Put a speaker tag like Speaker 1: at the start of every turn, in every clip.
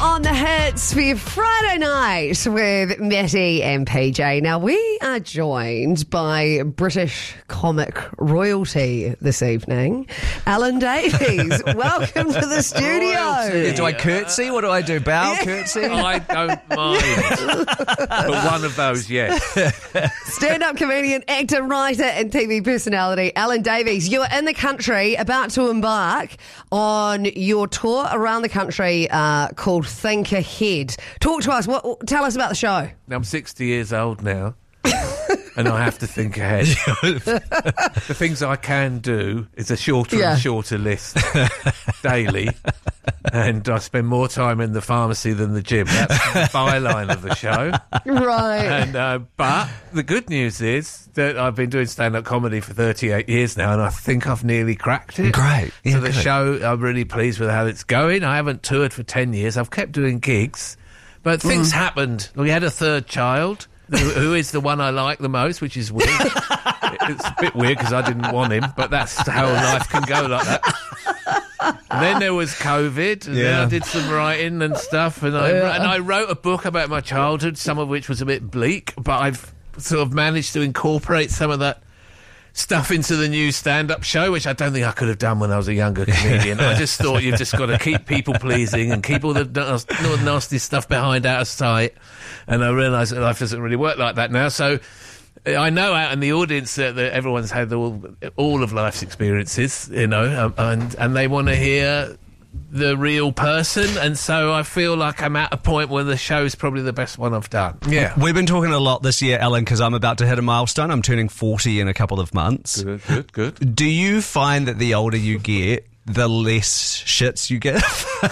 Speaker 1: on the hits for your Friday night with Matty and PJ. Now, we are joined by British comic royalty this evening, Alan Davies. Welcome to the studio.
Speaker 2: Do I curtsy? What do I do? Bow, curtsy?
Speaker 3: I don't mind. But one of those, yes.
Speaker 1: Stand-up comedian, actor, writer and TV personality, Alan Davies. You are in the country about to embark on your tour around the country called Think Ahead. Talk to us. Tell us about the show.
Speaker 3: I'm 60 years old now. And I have to think ahead. The things I can do is a shorter and shorter list daily. And I spend more time in the pharmacy than the gym. That's the byline of the show.
Speaker 1: Right.
Speaker 3: And but the good news is that I've been doing stand-up comedy for 38 years now, and I think I've nearly cracked it.
Speaker 2: Great. Yeah,
Speaker 3: so the show, I'm really pleased with how it's going. I haven't toured for 10 years. I've kept doing gigs. But things happened. We had a third child, who is the one I like the most, which is weird. It's a bit weird because I didn't want him, but that's how life can go like that. And then there was COVID, and then I did some writing and stuff, and I wrote a book about my childhood, some of which was a bit bleak, but I've sort of managed to incorporate some of that stuff into the new stand-up show, which I don't think I could have done when I was a younger comedian. I just thought you've just got to keep people pleasing and keep all the nasty stuff behind out of sight, and I realised that life doesn't really work like that now, so I know out in the audience that everyone's had all of life's experiences, you know, and they want to hear the real person, and so I feel like I'm at a point where the show's probably the best one I've done. Yeah.
Speaker 2: We've been talking a lot this year, Alan, because I'm about to hit a milestone. I'm turning 40 in a couple of months.
Speaker 3: Good.
Speaker 2: Do you find that the older you get, the less shits you give?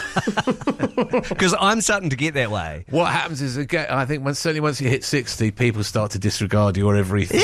Speaker 2: Because I'm starting to get that way.
Speaker 3: What happens is, I think certainly once you hit 60, people start to disregard your everything.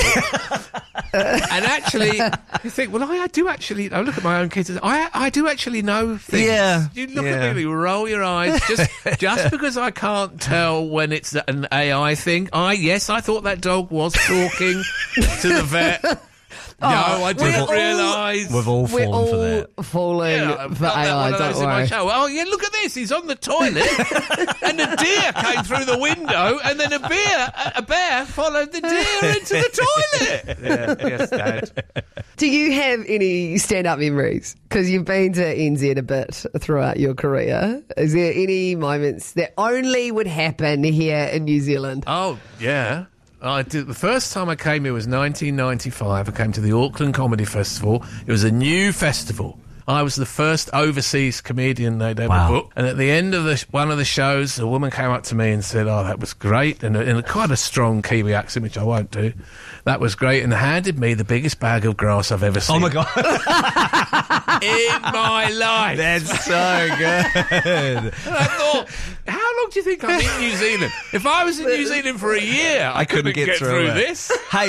Speaker 3: And actually, you think, well, I do actually, I look at my own kids, I do actually know things.
Speaker 2: Yeah.
Speaker 3: You look at me, you roll your eyes, just because I can't tell when it's an AI thing. I thought that dog was talking to the vet. No, I didn't realise.
Speaker 2: We've all fallen for that.
Speaker 1: Falling for AI, don't worry.
Speaker 3: Oh, yeah, look at this. He's on the toilet, and a deer came through the window, and then a bear followed the deer into the toilet. Yes, Dad.
Speaker 1: Do you have any stand-up memories? Because you've been to NZ a bit throughout your career. Is there any moments that only would happen here in New Zealand?
Speaker 3: Oh, yeah. I did. The first time I came here was 1995. I came to the Auckland Comedy Festival. It was a new festival. I was the first overseas comedian they'd ever booked. And at the end of one of the shows, a woman came up to me and said, "Oh, that was great," and in quite a strong Kiwi accent, which I won't do. That was great, and handed me the biggest bag of grass I've ever seen.
Speaker 2: Oh my God.
Speaker 3: In my life.
Speaker 2: That's so good.
Speaker 3: And I thought, how long do you think I'm in New Zealand? If I was in New Zealand for a year, I couldn't get through this.
Speaker 2: Hey,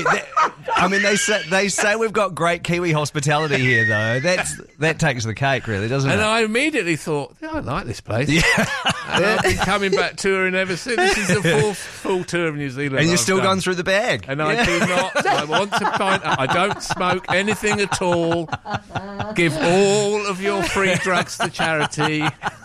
Speaker 2: they say we've got great Kiwi hospitality here, though. That takes the cake, really, doesn't it?
Speaker 3: And I immediately thought, I like this place. Yeah. And I've been coming back touring ever since. This is the fourth full tour of New Zealand.
Speaker 2: And you're still gone through the bag.
Speaker 3: And I do not. I want to find. I don't smoke anything at all. Give all of your free drugs to charity.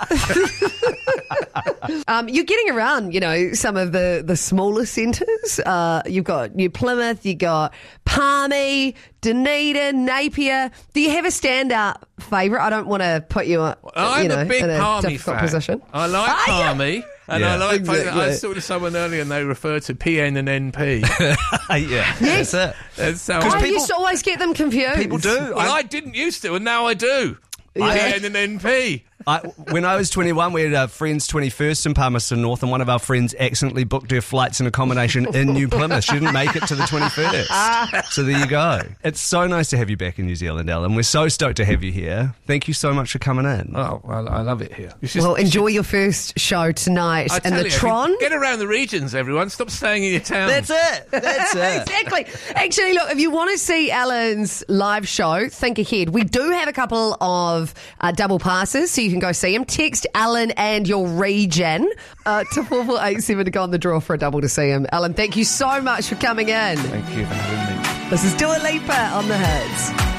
Speaker 1: You're getting around, some of the smaller centres. You've got New Plymouth, you got Palmy, Dunedin, Napier. Do you have a stand-up favourite? I don't want to put you,
Speaker 3: I'm a big
Speaker 1: in a
Speaker 3: Palmy
Speaker 1: difficult
Speaker 3: fan.
Speaker 1: position.
Speaker 3: I like Palmy. And I like
Speaker 1: exactly.
Speaker 3: I saw someone earlier and they refer to PN and NP.
Speaker 2: Yeah,
Speaker 1: yes.
Speaker 2: That's it.
Speaker 3: That's how
Speaker 1: I used to always get them confused.
Speaker 2: People do.
Speaker 3: Well, I didn't used to, and now I do.
Speaker 1: Yeah.
Speaker 3: PN and NP.
Speaker 2: When I was 21, we had a friend's 21st in Palmerston North, and one of our friends accidentally booked her flights and accommodation in New Plymouth. She didn't make it to the 21st. So there you go. It's so nice to have you back in New Zealand, Alan. We're so stoked to have you here. Thank you so much for coming in.
Speaker 3: Oh, well, I love it here.
Speaker 1: Enjoy your first show tonight in the Tron.
Speaker 3: Get around the regions, everyone. Stop staying in your town.
Speaker 2: That's it.
Speaker 1: Exactly. Actually, look, if you want to see Alan's live show, Think Ahead. We do have a couple of double passes, so you can go see him. Text Alan and your region to 4487 to go on the draw for a double to see him. Alan, thank you so much for coming in.
Speaker 3: Thank you for having me.
Speaker 1: This is Dua Lipa on the Hits.